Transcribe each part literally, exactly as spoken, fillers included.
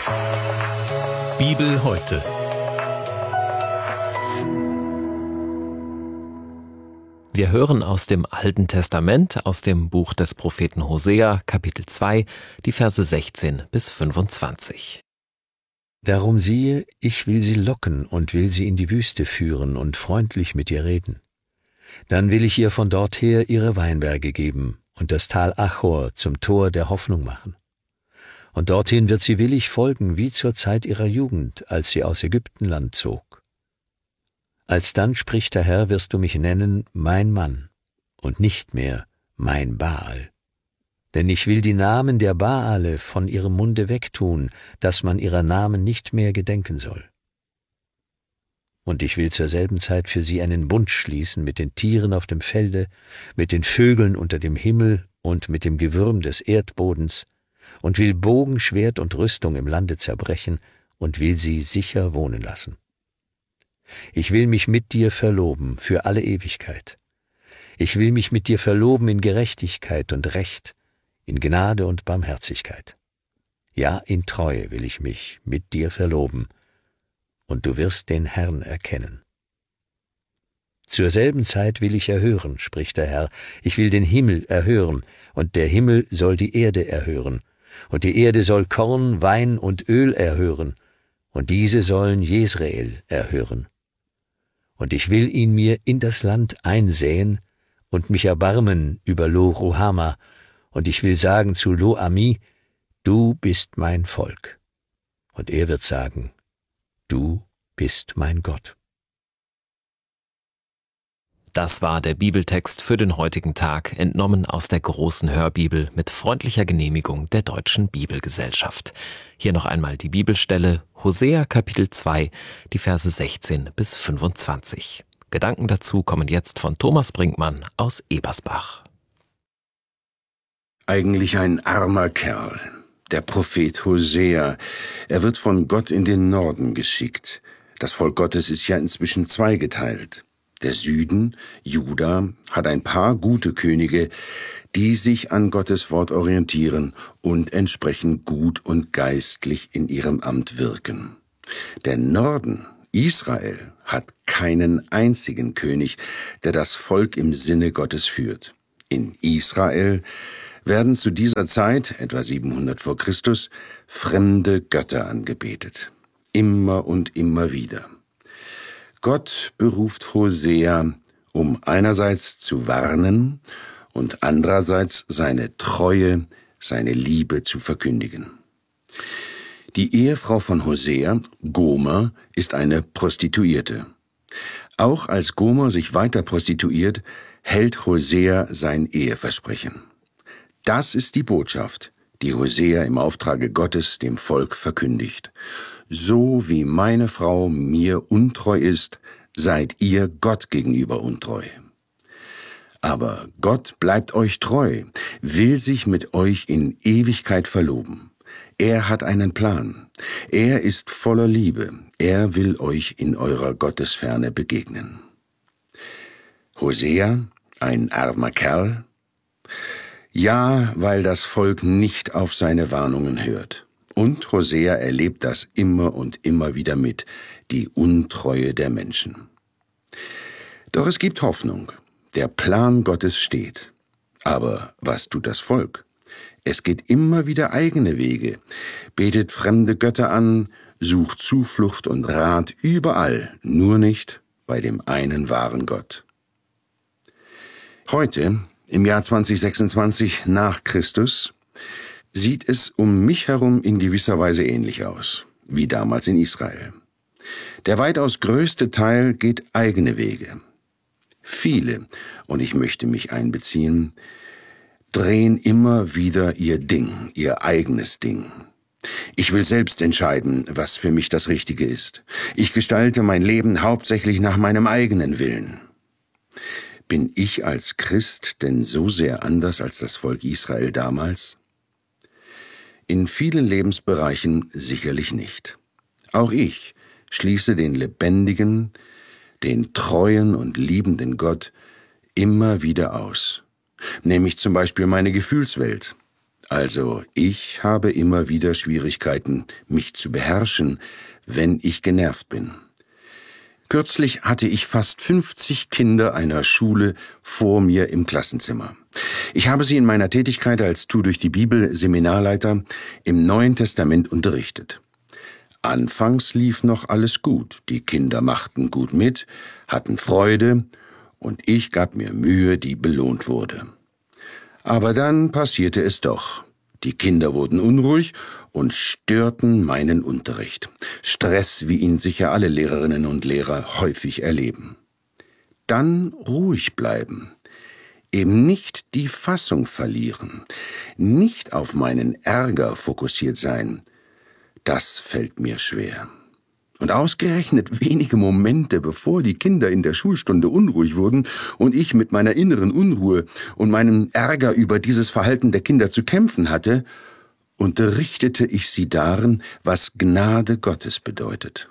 Bibel heute. Wir hören aus dem Alten Testament, aus dem Buch des Propheten Hosea, Kapitel zwei, die Verse sechzehn bis fünfundzwanzig. Darum siehe, ich will sie locken und will sie in die Wüste führen und freundlich mit ihr reden. Dann will ich ihr von dorther ihre Weinberge geben und das Tal Achor zum Tor der Hoffnung machen. Und dorthin wird sie willig folgen, wie zur Zeit ihrer Jugend, als sie aus Ägyptenland zog. Alsdann, spricht der Herr, wirst du mich nennen, mein Mann, und nicht mehr mein Baal. Denn ich will die Namen der Baale von ihrem Munde wegtun, dass man ihrer Namen nicht mehr gedenken soll. Und ich will zur selben Zeit für sie einen Bund schließen mit den Tieren auf dem Felde, mit den Vögeln unter dem Himmel und mit dem Gewürm des Erdbodens, und will Bogen, Schwert und Rüstung im Lande zerbrechen und will sie sicher wohnen lassen. Ich will mich mit dir verloben für alle Ewigkeit. Ich will mich mit dir verloben in Gerechtigkeit und Recht, in Gnade und Barmherzigkeit. Ja, in Treue will ich mich mit dir verloben, und du wirst den Herrn erkennen. Zur selben Zeit will ich erhören, spricht der Herr, ich will den Himmel erhören, und der Himmel soll die Erde erhören, und die Erde soll Korn, Wein und Öl erhören, und diese sollen Jesrael erhören. Und ich will ihn mir in das Land einsäen und mich erbarmen über Lo-Ruhama, und ich will sagen zu Lo-Ami, du bist mein Volk. Und er wird sagen, du bist mein Gott. Das war der Bibeltext für den heutigen Tag, entnommen aus der großen Hörbibel mit freundlicher Genehmigung der Deutschen Bibelgesellschaft. Hier noch einmal die Bibelstelle, Hosea Kapitel zwei, die Verse sechzehn bis fünfundzwanzig. Gedanken dazu kommen jetzt von Thomas Brinkmann aus Ebersbach. Eigentlich ein armer Kerl, der Prophet Hosea. Er wird von Gott in den Norden geschickt. Das Volk Gottes ist ja inzwischen zweigeteilt. Der Süden, Juda, hat ein paar gute Könige, die sich an Gottes Wort orientieren und entsprechend gut und geistlich in ihrem Amt wirken. Der Norden, Israel, hat keinen einzigen König, der das Volk im Sinne Gottes führt. In Israel werden zu dieser Zeit, etwa siebenhundert vor Christus, fremde Götter angebetet. Immer und immer wieder. Gott beruft Hosea, um einerseits zu warnen und andererseits seine Treue, seine Liebe zu verkündigen. Die Ehefrau von Hosea, Gomer, ist eine Prostituierte. Auch als Gomer sich weiter prostituiert, hält Hosea sein Eheversprechen. Das ist die Botschaft, die Hosea im Auftrage Gottes dem Volk verkündigt. So wie meine Frau mir untreu ist, seid ihr Gott gegenüber untreu. Aber Gott bleibt euch treu, will sich mit euch in Ewigkeit verloben. Er hat einen Plan. Er ist voller Liebe. Er will euch in eurer Gottesferne begegnen. Hosea, ein armer Kerl? Ja, weil das Volk nicht auf seine Warnungen hört. Und Hosea erlebt das immer und immer wieder mit, die Untreue der Menschen. Doch es gibt Hoffnung. Der Plan Gottes steht. Aber was tut das Volk? Es geht immer wieder eigene Wege, betet fremde Götter an, sucht Zuflucht und Rat überall, nur nicht bei dem einen wahren Gott. Heute, im Jahr zwanzig sechsundzwanzig nach Christus, sieht es um mich herum in gewisser Weise ähnlich aus, wie damals in Israel. Der weitaus größte Teil geht eigene Wege. Viele, und ich möchte mich einbeziehen, drehen immer wieder ihr Ding, ihr eigenes Ding. Ich will selbst entscheiden, was für mich das Richtige ist. Ich gestalte mein Leben hauptsächlich nach meinem eigenen Willen. Bin ich als Christ denn so sehr anders als das Volk Israel damals? In vielen Lebensbereichen sicherlich nicht. Auch ich schließe den lebendigen, den treuen und liebenden Gott immer wieder aus. Nehme ich zum Beispiel meine Gefühlswelt. Also ich habe immer wieder Schwierigkeiten, mich zu beherrschen, wenn ich genervt bin. Kürzlich hatte ich fast fünfzig Kinder einer Schule vor mir im Klassenzimmer. Ich habe sie in meiner Tätigkeit als Tu durch die Bibel Seminarleiter im Neuen Testament unterrichtet. Anfangs lief noch alles gut. Die Kinder machten gut mit, hatten Freude und ich gab mir Mühe, die belohnt wurde. Aber dann passierte es doch. Die Kinder wurden unruhig und störten meinen Unterricht. Stress, wie ihn sicher alle Lehrerinnen und Lehrer häufig erleben. Dann ruhig bleiben. Eben nicht die Fassung verlieren. Nicht auf meinen Ärger fokussiert sein. Das fällt mir schwer. Und ausgerechnet wenige Momente, bevor die Kinder in der Schulstunde unruhig wurden und ich mit meiner inneren Unruhe und meinem Ärger über dieses Verhalten der Kinder zu kämpfen hatte, unterrichtete ich sie darin, was Gnade Gottes bedeutet.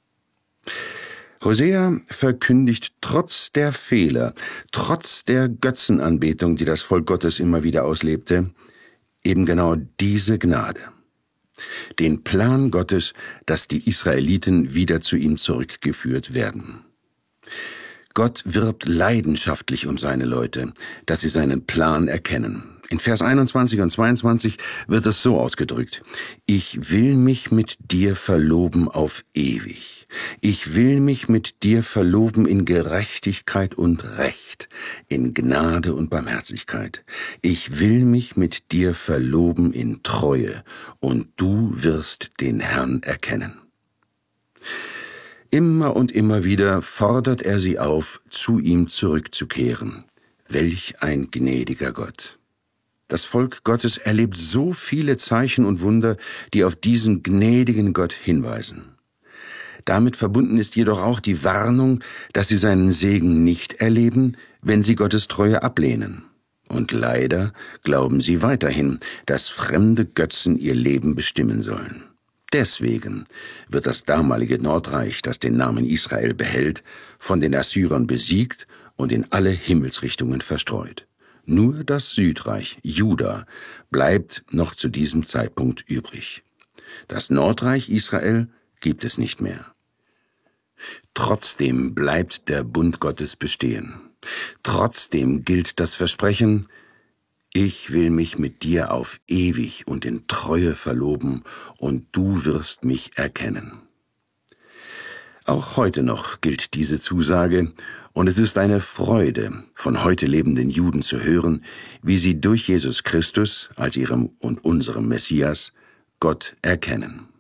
Hosea verkündigt trotz der Fehler, trotz der Götzenanbetung, die das Volk Gottes immer wieder auslebte, eben genau diese Gnade. Den Plan Gottes, dass die Israeliten wieder zu ihm zurückgeführt werden. Gott wirbt leidenschaftlich um seine Leute, dass sie seinen Plan erkennen. In Vers einundzwanzig und zweiundzwanzig wird es so ausgedrückt: Ich will mich mit dir verloben auf ewig. Ich will mich mit dir verloben in Gerechtigkeit und Recht, in Gnade und Barmherzigkeit. Ich will mich mit dir verloben in Treue, und du wirst den Herrn erkennen. Immer und immer wieder fordert er sie auf, zu ihm zurückzukehren. Welch ein gnädiger Gott! Das Volk Gottes erlebt so viele Zeichen und Wunder, die auf diesen gnädigen Gott hinweisen. Damit verbunden ist jedoch auch die Warnung, dass sie seinen Segen nicht erleben, wenn sie Gottes Treue ablehnen. Und leider glauben sie weiterhin, dass fremde Götzen ihr Leben bestimmen sollen. Deswegen wird das damalige Nordreich, das den Namen Israel behält, von den Assyrern besiegt und in alle Himmelsrichtungen verstreut. Nur das Südreich, Juda, bleibt noch zu diesem Zeitpunkt übrig. Das Nordreich Israel gibt es nicht mehr. Trotzdem bleibt der Bund Gottes bestehen. Trotzdem gilt das Versprechen: Ich will mich mit dir auf ewig und in Treue verloben, und du wirst mich erkennen. Auch heute noch gilt diese Zusage, und es ist eine Freude, von heute lebenden Juden zu hören, wie sie durch Jesus Christus als ihrem und unserem Messias Gott erkennen.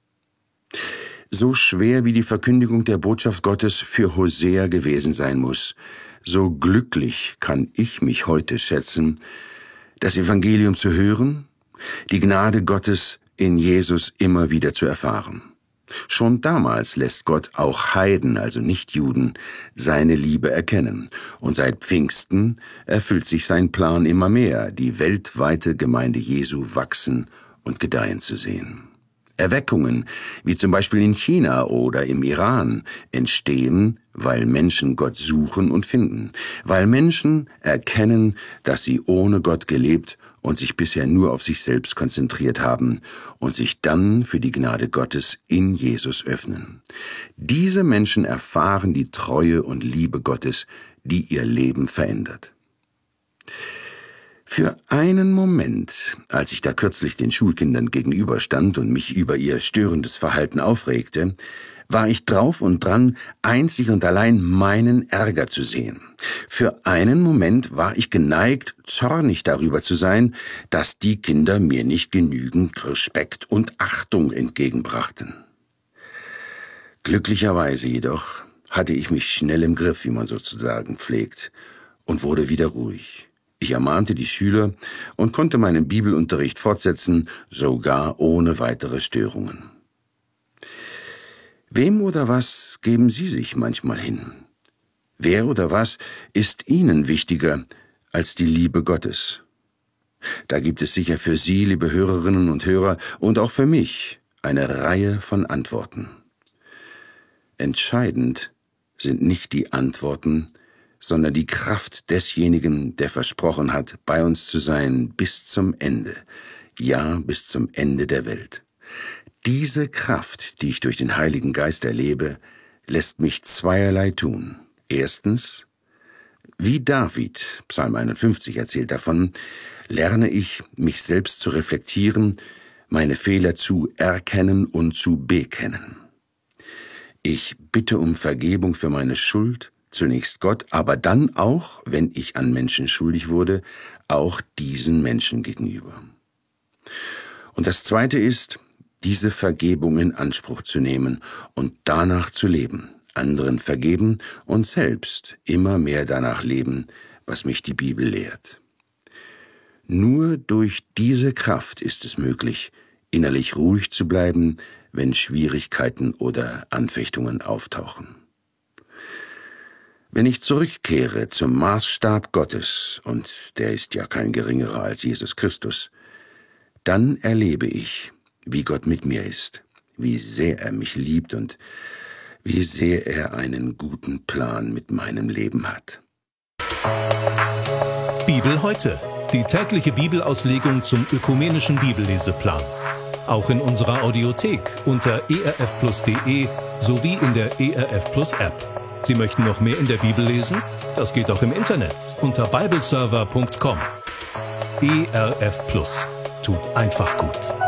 So schwer wie die Verkündigung der Botschaft Gottes für Hosea gewesen sein muss, so glücklich kann ich mich heute schätzen, das Evangelium zu hören, die Gnade Gottes in Jesus immer wieder zu erfahren. Schon damals lässt Gott auch Heiden, also Nichtjuden, seine Liebe erkennen. Und seit Pfingsten erfüllt sich sein Plan immer mehr, die weltweite Gemeinde Jesu wachsen und gedeihen zu sehen. Erweckungen, wie zum Beispiel in China oder im Iran, entstehen, weil Menschen Gott suchen und finden, weil Menschen erkennen, dass sie ohne Gott gelebt und sich bisher nur auf sich selbst konzentriert haben und sich dann für die Gnade Gottes in Jesus öffnen. Diese Menschen erfahren die Treue und Liebe Gottes, die ihr Leben verändert. Für einen Moment, als ich da kürzlich den Schulkindern gegenüberstand und mich über ihr störendes Verhalten aufregte, war ich drauf und dran, einzig und allein meinen Ärger zu sehen. Für einen Moment war ich geneigt, zornig darüber zu sein, dass die Kinder mir nicht genügend Respekt und Achtung entgegenbrachten. Glücklicherweise jedoch hatte ich mich schnell im Griff, wie man sozusagen pflegt, und wurde wieder ruhig. Ich ermahnte die Schüler und konnte meinen Bibelunterricht fortsetzen, sogar ohne weitere Störungen. Wem oder was geben Sie sich manchmal hin? Wer oder was ist Ihnen wichtiger als die Liebe Gottes? Da gibt es sicher für Sie, liebe Hörerinnen und Hörer, und auch für mich eine Reihe von Antworten. Entscheidend sind nicht die Antworten, sondern die Kraft desjenigen, der versprochen hat, bei uns zu sein bis zum Ende, ja, bis zum Ende der Welt. Diese Kraft, die ich durch den Heiligen Geist erlebe, lässt mich zweierlei tun. Erstens, wie David, Psalm einundfünfzig erzählt davon, lerne ich, mich selbst zu reflektieren, meine Fehler zu erkennen und zu bekennen. Ich bitte um Vergebung für meine Schuld, zunächst Gott, aber dann auch, wenn ich an Menschen schuldig wurde, auch diesen Menschen gegenüber. Und das Zweite ist, diese Vergebung in Anspruch zu nehmen und danach zu leben, anderen vergeben und selbst immer mehr danach leben, was mich die Bibel lehrt. Nur durch diese Kraft ist es möglich, innerlich ruhig zu bleiben, wenn Schwierigkeiten oder Anfechtungen auftauchen. Wenn ich zurückkehre zum Maßstab Gottes, und der ist ja kein geringerer als Jesus Christus, dann erlebe ich, wie Gott mit mir ist, wie sehr er mich liebt und wie sehr er einen guten Plan mit meinem Leben hat. Bibel heute, die tägliche Bibelauslegung zum ökumenischen Bibelleseplan. Auch in unserer Audiothek unter e r f plus punkt de sowie in der E R F Plus App. Sie möchten noch mehr in der Bibel lesen? Das geht auch im Internet unter bibleserver punkt com. E R F Plus tut einfach gut.